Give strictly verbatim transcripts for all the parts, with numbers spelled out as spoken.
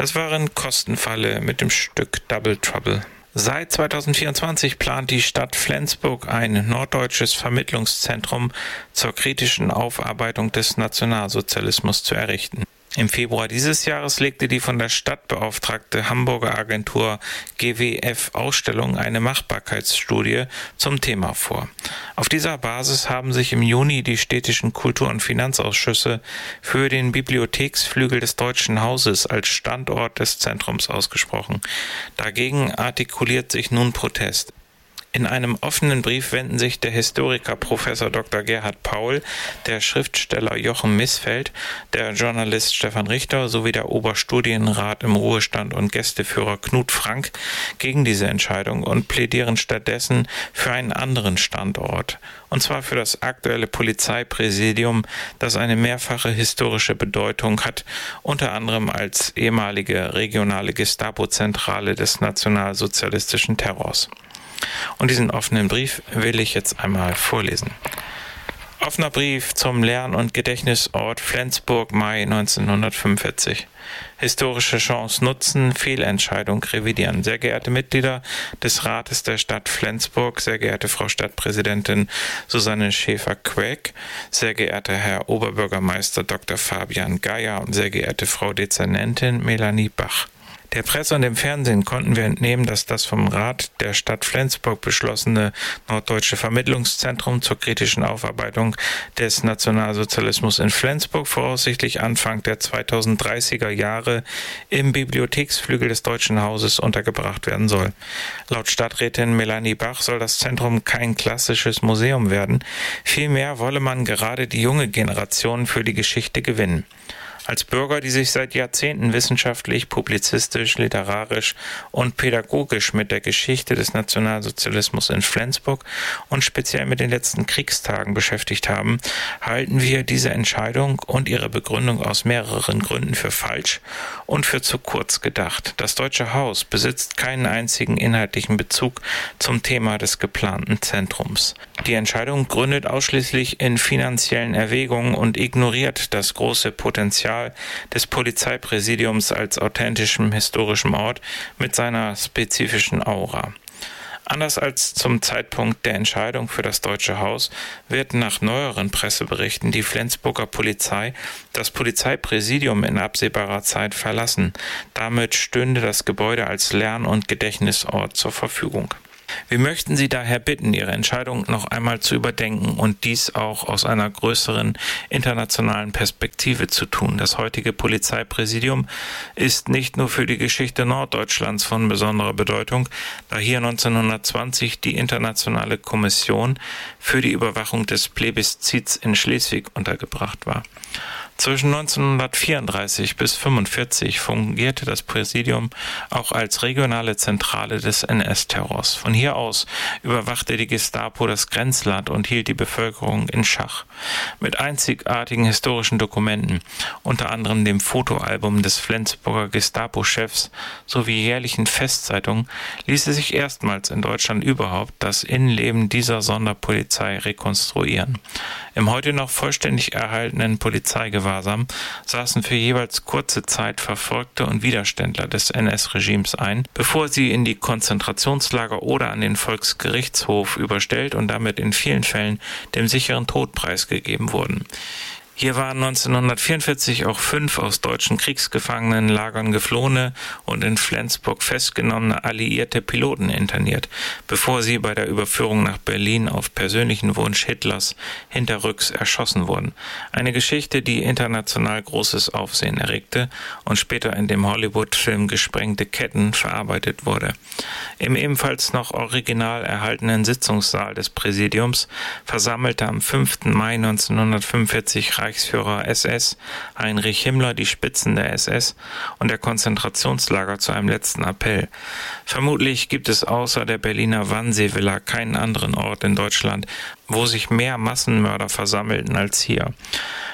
Das waren Kostenfalle mit dem Stück Double Trouble. Seit zweitausendvierundzwanzig plant die Stadt Flensburg ein norddeutsches Vermittlungszentrum zur kritischen Aufarbeitung des Nationalsozialismus zu errichten. Im Februar dieses Jahres legte die von der Stadt beauftragte Hamburger Agentur G W F Ausstellung eine Machbarkeitsstudie zum Thema vor. Auf dieser Basis haben sich im Juni die städtischen Kultur- und Finanzausschüsse für den Bibliotheksflügel des Deutschen Hauses als Standort des Zentrums ausgesprochen. Dagegen artikuliert sich nun Protest. In einem offenen Brief wenden sich der Historiker Professor Doktor Gerhard Paul, der Schriftsteller Jochen Missfeld, der Journalist Stefan Richter sowie der Oberstudienrat im Ruhestand und Gästeführer Knut Frank gegen diese Entscheidung und plädieren stattdessen für einen anderen Standort, und zwar für das aktuelle Polizeipräsidium, das eine mehrfache historische Bedeutung hat, unter anderem als ehemalige regionale Gestapo-Zentrale des nationalsozialistischen Terrors. Und diesen offenen Brief will ich jetzt einmal vorlesen. Offener Brief zum Lern- und Gedächtnisort Flensburg, Mai neunzehnhundertfünfundvierzig. Historische Chance nutzen, Fehlentscheidung revidieren. Sehr geehrte Mitglieder des Rates der Stadt Flensburg, sehr geehrte Frau Stadtpräsidentin Susanne Schäfer-Quäck, sehr geehrter Herr Oberbürgermeister Doktor Fabian Geier und sehr geehrte Frau Dezernentin Melanie Bach. Der Presse und dem Fernsehen konnten wir entnehmen, dass das vom Rat der Stadt Flensburg beschlossene Norddeutsche Vermittlungszentrum zur kritischen Aufarbeitung des Nationalsozialismus in Flensburg voraussichtlich Anfang der zweitausenddreißiger Jahre im Bibliotheksflügel des Deutschen Hauses untergebracht werden soll. Laut Stadträtin Melanie Bach soll das Zentrum kein klassisches Museum werden, vielmehr wolle man gerade die junge Generation für die Geschichte gewinnen. Als Bürger, die sich seit Jahrzehnten wissenschaftlich, publizistisch, literarisch und pädagogisch mit der Geschichte des Nationalsozialismus in Flensburg und speziell mit den letzten Kriegstagen beschäftigt haben, halten wir diese Entscheidung und ihre Begründung aus mehreren Gründen für falsch und für zu kurz gedacht. Das Deutsche Haus besitzt keinen einzigen inhaltlichen Bezug zum Thema des geplanten Zentrums. Die Entscheidung gründet ausschließlich in finanziellen Erwägungen und ignoriert das große Potenzial des Polizeipräsidiums als authentischem historischem Ort mit seiner spezifischen Aura. Anders als zum Zeitpunkt der Entscheidung für das Deutsche Haus wird nach neueren Presseberichten die Flensburger Polizei das Polizeipräsidium in absehbarer Zeit verlassen. Damit stünde das Gebäude als Lern- und Gedächtnisort zur Verfügung. Wir möchten Sie daher bitten, Ihre Entscheidung noch einmal zu überdenken und dies auch aus einer größeren internationalen Perspektive zu tun. Das heutige Polizeipräsidium ist nicht nur für die Geschichte Norddeutschlands von besonderer Bedeutung, da hier neunzehnhundertzwanzig die Internationale Kommission für die Überwachung des Plebiszits in Schleswig untergebracht war. Zwischen neunzehnhundertvierunddreißig bis fünfundvierzig fungierte das Präsidium auch als regionale Zentrale des N S-Terrors. Von hier aus überwachte die Gestapo das Grenzland und hielt die Bevölkerung in Schach. Mit einzigartigen historischen Dokumenten, unter anderem dem Fotoalbum des Flensburger Gestapo-Chefs sowie jährlichen Festzeitungen, ließe sich erstmals in Deutschland überhaupt das Innenleben dieser Sonderpolizei rekonstruieren. Im heute noch vollständig erhaltenen Polizeigewahrsam saßen für jeweils kurze Zeit Verfolgte und Widerständler des N S-Regimes ein, bevor sie in die Konzentrationslager oder an den Volksgerichtshof überstellt und damit in vielen Fällen dem sicheren Tod preisgegeben wurden. Hier waren neunzehnhundertvierundvierzig auch fünf aus deutschen Kriegsgefangenenlagern geflohene und in Flensburg festgenommene alliierte Piloten interniert, bevor sie bei der Überführung nach Berlin auf persönlichen Wunsch Hitlers hinterrücks erschossen wurden. Eine Geschichte, die international großes Aufsehen erregte und später in dem Hollywood-Film Gesprengte Ketten verarbeitet wurde. Im ebenfalls noch original erhaltenen Sitzungssaal des Präsidiums versammelte am fünften Mai neunzehnhundertfünfundvierzig Reichsführer S S Heinrich Himmler die Spitzen der S S und der Konzentrationslager zu einem letzten Appell. Vermutlich gibt es außer der Berliner Wannsee-Villa keinen anderen Ort in Deutschland, wo sich mehr Massenmörder versammelten als hier.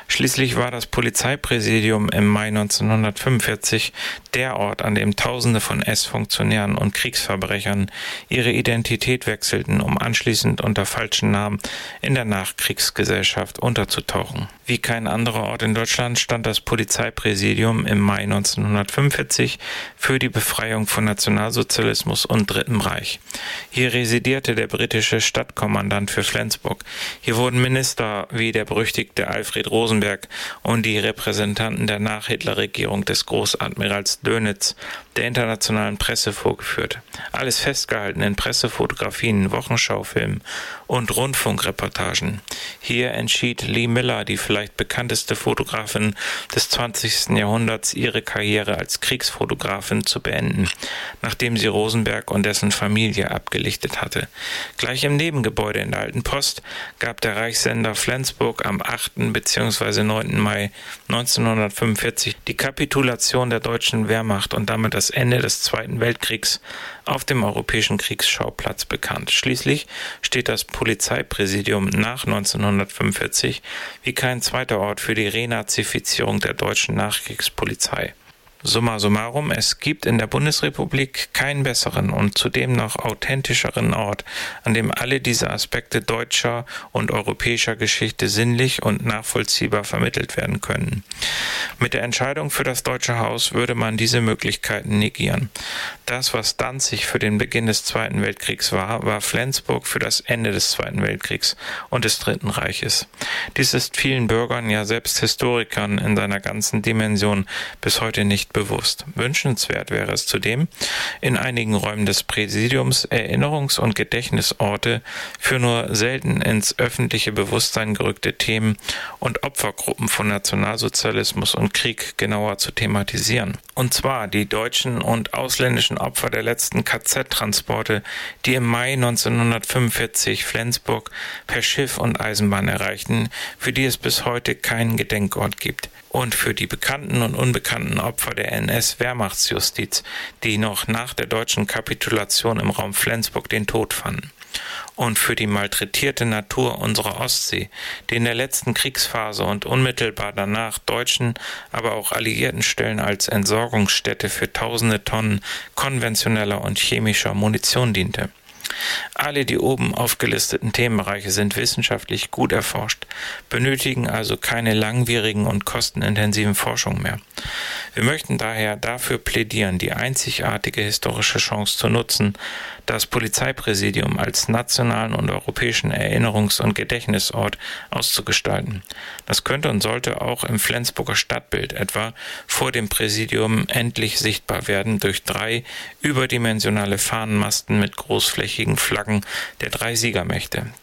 Schließlich war das Polizeipräsidium im Mai neunzehnhundertfünfundvierzig der Ort, an dem Tausende von S Funktionären und Kriegsverbrechern ihre Identität wechselten, um anschließend unter falschen Namen in der Nachkriegsgesellschaft unterzutauchen. Wie kein anderer Ort in Deutschland stand das Polizeipräsidium im Mai neunzehnhundertfünfundvierzig für die Befreiung von Nationalsozialismus und Dritten Reich. Hier residierte der britische Stadtkommandant für Flensburg. Hier wurden Minister wie der berüchtigte Alfred Rosenberg und die Repräsentanten der Nach-Hitler-Regierung des Großadmirals Dönitz der internationalen Presse vorgeführt. Alles festgehalten in Pressefotografien, Wochenschaufilmen und Rundfunkreportagen. Hier entschied Lee Miller, die vielleicht bekannteste Fotografin des zwanzigsten Jahrhunderts, ihre Karriere als Kriegsfotografin zu beenden, nachdem sie Rosenberg und dessen Familie abgelichtet hatte. Gleich im Nebengebäude in der Alten Post gab der Reichssender Flensburg am achten bzw. neunten Mai neunzehnhundertfünfundvierzig die Kapitulation der deutschen Wehrmacht und damit das Ende des Zweiten Weltkriegs auf dem europäischen Kriegsschauplatz bekannt. Schließlich steht das Polizeipräsidium nach neunzehnhundertfünfundvierzig wie kein zweiter Ort für die Renazifizierung der deutschen Nachkriegspolizei. Summa summarum, es gibt in der Bundesrepublik keinen besseren und zudem noch authentischeren Ort, an dem alle diese Aspekte deutscher und europäischer Geschichte sinnlich und nachvollziehbar vermittelt werden können. Mit der Entscheidung für das Deutsche Haus würde man diese Möglichkeiten negieren. Das, was Danzig für den Beginn des Zweiten Weltkriegs war, war Flensburg für das Ende des Zweiten Weltkriegs und des Dritten Reiches. Dies ist vielen Bürgern, ja selbst Historikern in seiner ganzen Dimension bis heute nicht bewusst. Wünschenswert wäre es zudem, in einigen Räumen des Präsidiums Erinnerungs- und Gedächtnisorte für nur selten ins öffentliche Bewusstsein gerückte Themen und Opfergruppen von Nationalsozialismus und Krieg genauer zu thematisieren. Und zwar die deutschen und ausländischen Opfer der letzten K Z-Transporte, die im Mai neunzehnhundertfünfundvierzig Flensburg per Schiff und Eisenbahn erreichten, für die es bis heute keinen Gedenkort gibt. Und für die bekannten und unbekannten Opfer der N S-Wehrmachtsjustiz, die noch nach der deutschen Kapitulation im Raum Flensburg den Tod fanden. Und für die malträtierte Natur unserer Ostsee, die in der letzten Kriegsphase und unmittelbar danach deutschen, aber auch alliierten Stellen als Entsorgungsstätte für tausende Tonnen konventioneller und chemischer Munition diente. Alle die oben aufgelisteten Themenbereiche sind wissenschaftlich gut erforscht, benötigen also keine langwierigen und kostenintensiven Forschungen mehr. Wir möchten daher dafür plädieren, die einzigartige historische Chance zu nutzen, das Polizeipräsidium als nationalen und europäischen Erinnerungs- und Gedächtnisort auszugestalten. Das könnte und sollte auch im Flensburger Stadtbild etwa vor dem Präsidium endlich sichtbar werden durch drei überdimensionale Fahnenmasten mit großflächigen Flaggen der drei Siegermächte.